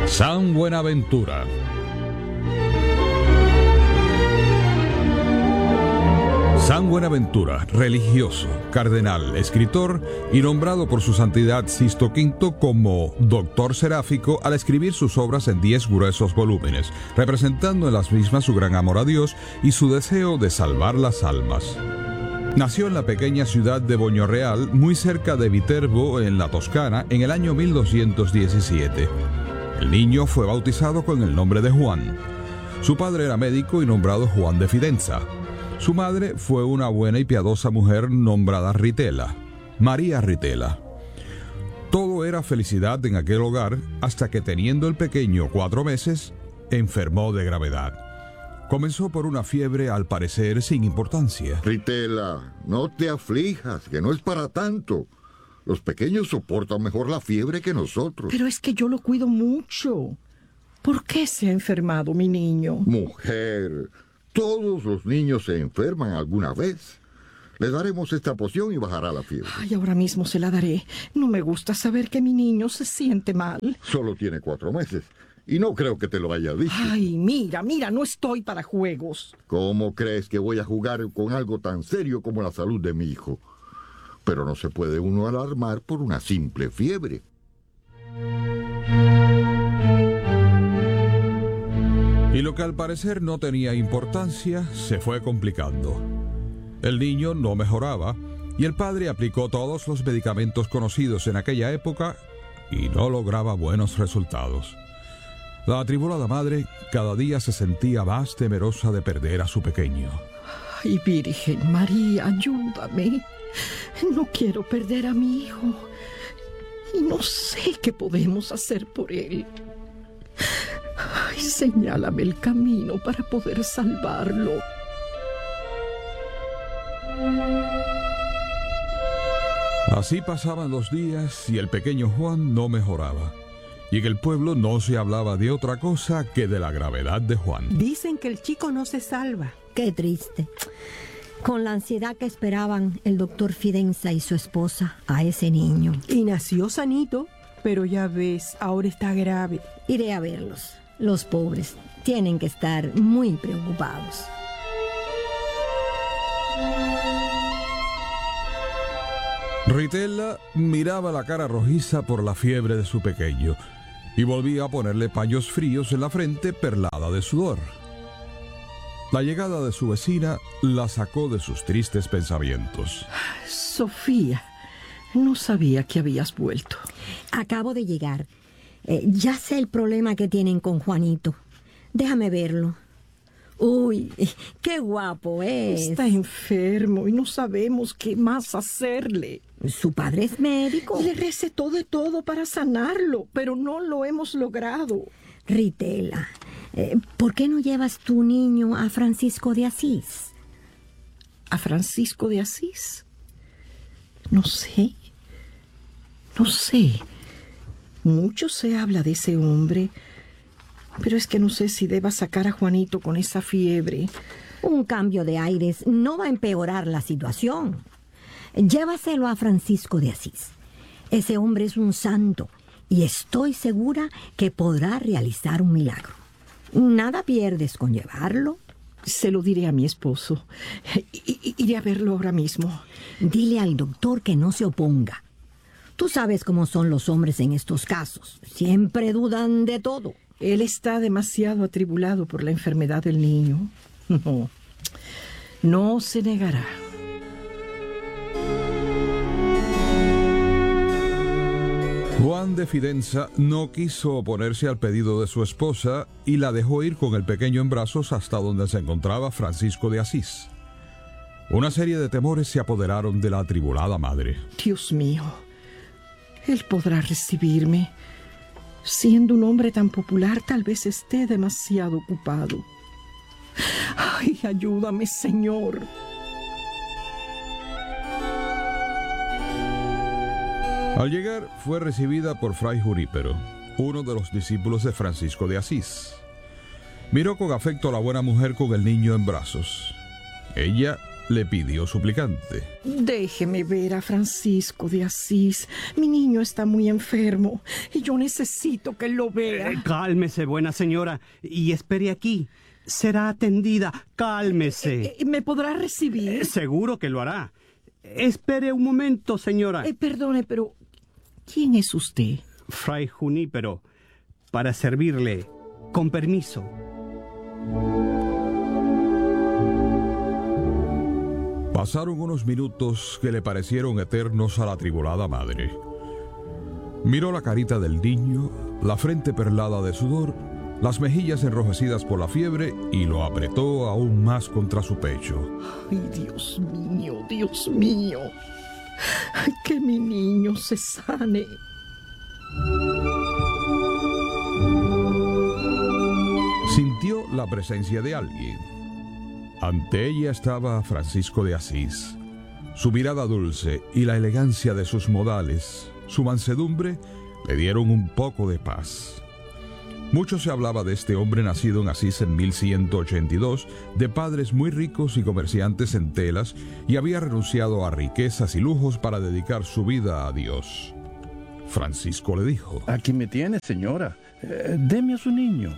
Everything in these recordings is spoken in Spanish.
San Buenaventura. San Buenaventura, religioso, cardenal, escritor y nombrado por su santidad Sixto V como doctor seráfico al escribir sus obras en 10 gruesos volúmenes, representando en las mismas su gran amor a Dios y su deseo de salvar las almas. Nació en la pequeña ciudad de Boñorreal, muy cerca de Viterbo, en la Toscana, en el año 1217. El niño fue bautizado con el nombre de Juan. Su padre era médico y nombrado Juan de Fidenza. Su madre fue una buena y piadosa mujer nombrada Ritela, María Ritela. Todo era felicidad en aquel hogar hasta que, teniendo el pequeño 4 meses, enfermó de gravedad. Comenzó por una fiebre al parecer sin importancia. Ritela, no te aflijas, que no es para tanto. Los pequeños soportan mejor la fiebre que nosotros. Pero es que yo lo cuido mucho. ¿Por qué se ha enfermado mi niño? Mujer, todos los niños se enferman alguna vez. Le daremos esta poción y bajará la fiebre. Ay, ahora mismo se la daré. No me gusta saber que mi niño se siente mal. Solo tiene 4 meses. Y no creo que te lo haya dicho. Ay, mira, no estoy para juegos. ¿Cómo crees que voy a jugar con algo tan serio como la salud de mi hijo? Pero no se puede uno alarmar por una simple fiebre. Y lo que al parecer no tenía importancia se fue complicando. El niño no mejoraba y el padre aplicó todos los medicamentos conocidos en aquella época y no lograba buenos resultados. La atribulada madre cada día se sentía más temerosa de perder a su pequeño. Ay, Virgen María, ayúdame. No quiero perder a mi hijo. Y no sé qué podemos hacer por él. Ay, señálame el camino para poder salvarlo. Así pasaban los días y el pequeño Juan no mejoraba. Y en el pueblo no se hablaba de otra cosa que de la gravedad de Juan. Dicen que el chico no se salva. Qué triste. Con la ansiedad que esperaban el doctor Fidenza y su esposa a ese niño. Y nació sanito, pero ya ves, ahora está grave. Iré a verlos. Los pobres tienen que estar muy preocupados. Ritela miraba la cara rojiza por la fiebre de su pequeño y volvía a ponerle paños fríos en la frente perlada de sudor. La llegada de su vecina la sacó de sus tristes pensamientos. Sofía, no sabía que habías vuelto. Acabo de llegar. Ya sé el problema que tienen con Juanito. Déjame verlo. Uy, qué guapo es. Está enfermo y no sabemos qué más hacerle. Su padre es médico. Le recetó de todo para sanarlo, pero no lo hemos logrado. Ritela, ¿por qué no llevas tu niño a Francisco de Asís? ¿A Francisco de Asís? No sé. Mucho se habla de ese hombre, pero es que no sé si deba sacar a Juanito con esa fiebre. Un cambio de aires no va a empeorar la situación. Llévaselo a Francisco de Asís. Ese hombre es un santo y estoy segura que podrá realizar un milagro. Nada pierdes con llevarlo. Se lo diré a mi esposo. Iré a verlo ahora mismo. Dile al doctor que no se oponga. Tú sabes cómo son los hombres en estos casos. Siempre dudan de todo. Él está demasiado atribulado por la enfermedad del niño. No se negará. Juan de Fidenza no quiso oponerse al pedido de su esposa y la dejó ir con el pequeño en brazos hasta donde se encontraba Francisco de Asís. Una serie de temores se apoderaron de la atribulada madre. Dios mío, él podrá recibirme. Siendo un hombre tan popular, tal vez esté demasiado ocupado. Ay, ayúdame, Señor. Al llegar, fue recibida por Fray Junípero, uno de los discípulos de Francisco de Asís. Miró con afecto a la buena mujer con el niño en brazos. Ella le pidió suplicante. Déjeme ver a Francisco de Asís. Mi niño está muy enfermo y yo necesito que lo vea. Cálmese, buena señora, y espere aquí. Será atendida. Cálmese. ¿Me podrá recibir? Seguro que lo hará. Espere un momento, señora. Perdone, pero ¿quién es usted? Fray Junípero, para servirle. Con permiso. Pasaron unos minutos que le parecieron eternos a la atribulada madre. Miró la carita del niño, la frente perlada de sudor, las mejillas enrojecidas por la fiebre y lo apretó aún más contra su pecho. Ay, Dios mío, Dios mío. Ay, que mi niño se sane. Sintió la presencia de alguien. Ante ella estaba Francisco de Asís. Su mirada dulce y la elegancia de sus modales, su mansedumbre, le dieron un poco de paz. Mucho se hablaba de este hombre nacido en Asís en 1182, de padres muy ricos y comerciantes en telas, y había renunciado a riquezas y lujos para dedicar su vida a Dios. Francisco le dijo: Aquí me tiene, señora. Deme a su niño.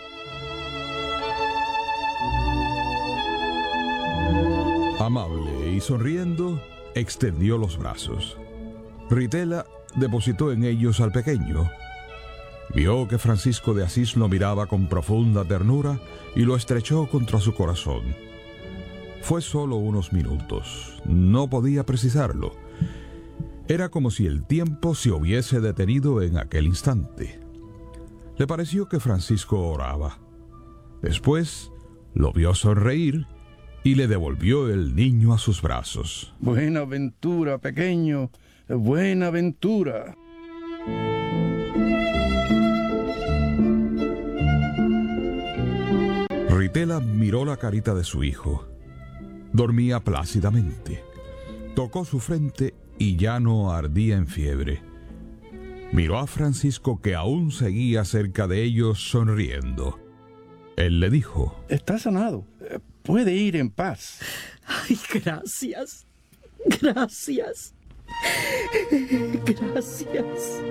Amable y sonriendo, extendió los brazos. Ritela depositó en ellos al pequeño. Vio que Francisco de Asís lo miraba con profunda ternura y lo estrechó contra su corazón. Fue solo unos minutos, no podía precisarlo. Era como si el tiempo se hubiese detenido en aquel instante. Le pareció que Francisco oraba. Después lo vio sonreír y le devolvió el niño a sus brazos. Buena ventura, pequeño, buena ventura. Ritela miró la carita de su hijo. Dormía plácidamente. Tocó su frente y ya no ardía en fiebre. Miró a Francisco, que aún seguía cerca de ellos sonriendo. Él le dijo: Está sanado. Puede ir en paz. Ay, gracias. Gracias. Gracias.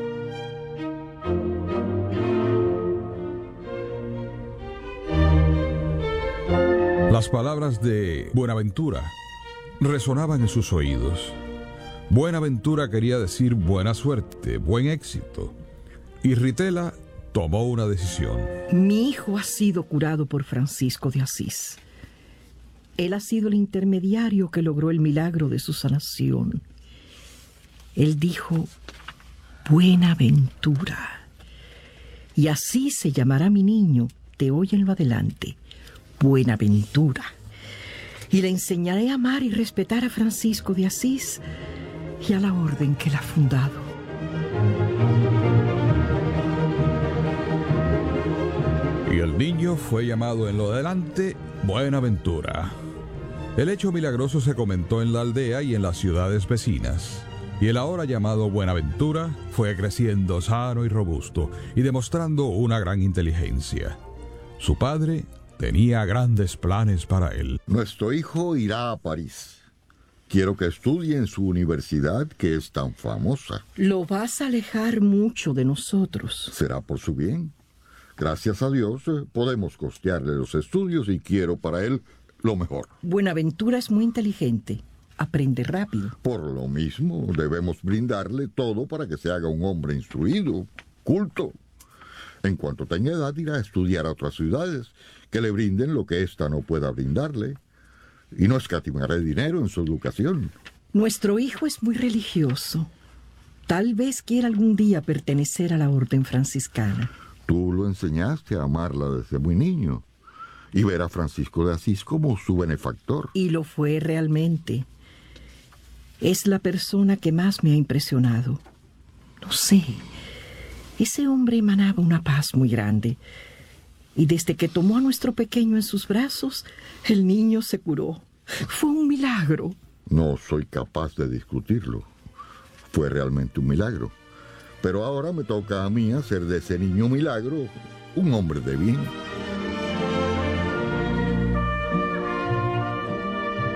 Las palabras de Buenaventura resonaban en sus oídos. Buenaventura quería decir buena suerte, buen éxito. Y Ritela tomó una decisión. Mi hijo ha sido curado por Francisco de Asís. Él ha sido el intermediario que logró el milagro de su sanación. Él dijo: Buenaventura. Y así se llamará mi niño de hoy en lo adelante, Buenaventura. Y le enseñaré a amar y respetar a Francisco de Asís y a la orden que él ha fundado. Y el niño fue llamado en lo adelante Buenaventura. El hecho milagroso se comentó en la aldea y en las ciudades vecinas. Y el ahora llamado Buenaventura fue creciendo sano y robusto y demostrando una gran inteligencia. Su padre tenía grandes planes para él. Nuestro hijo irá a París. Quiero que estudie en su universidad, que es tan famosa. Lo vas a alejar mucho de nosotros. Será por su bien. Gracias a Dios podemos costearle los estudios y quiero para él lo mejor. Buenaventura es muy inteligente. Aprende rápido. Por lo mismo, debemos brindarle todo para que se haga un hombre instruido, culto. En cuanto tenga edad, irá a estudiar a otras ciudades que le brinden lo que ésta no pueda brindarle. Y no escatimaré dinero en su educación. Nuestro hijo es muy religioso. Tal vez quiera algún día pertenecer a la orden franciscana. Tú lo enseñaste a amarla desde muy niño y ver a Francisco de Asís como su benefactor. Y lo fue realmente. Es la persona que más me ha impresionado. No sé, ese hombre emanaba una paz muy grande. Y desde que tomó a nuestro pequeño en sus brazos, el niño se curó. Fue un milagro. No soy capaz de discutirlo. Fue realmente un milagro. Pero ahora me toca a mí hacer de ese niño milagro un hombre de bien.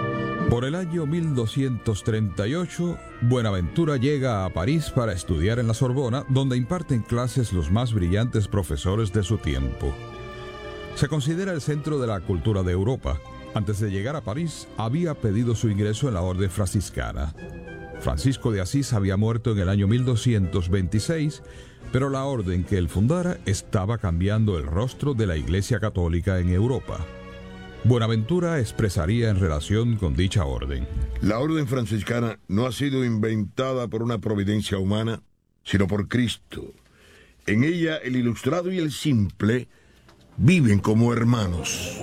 Por el año 1238, Buenaventura llega a París para estudiar en la Sorbona, donde imparten clases los más brillantes profesores de su tiempo. Se considera el centro de la cultura de Europa. Antes de llegar a París, había pedido su ingreso en la orden franciscana. Francisco de Asís había muerto en el año 1226, pero la orden que él fundara estaba cambiando el rostro de la Iglesia Católica en Europa. Buenaventura expresaría en relación con dicha orden: La orden franciscana no ha sido inventada por una providencia humana, sino por Cristo. En ella el ilustrado y el simple viven como hermanos.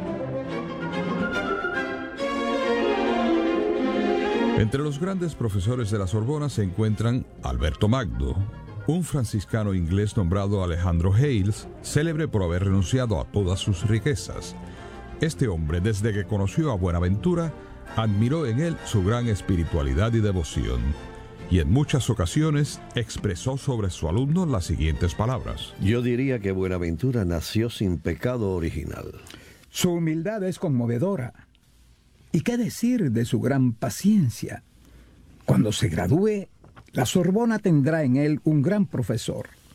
Entre los grandes profesores de la Sorbona se encuentran Alberto Magno, un franciscano inglés nombrado Alejandro Hales, célebre por haber renunciado a todas sus riquezas. Este hombre, desde que conoció a Buenaventura, admiró en él su gran espiritualidad y devoción, y en muchas ocasiones expresó sobre su alumno las siguientes palabras: Yo diría que Buenaventura nació sin pecado original. Su humildad es conmovedora. ¿Y qué decir de su gran paciencia? Cuando se gradúe, la Sorbona tendrá en él un gran profesor.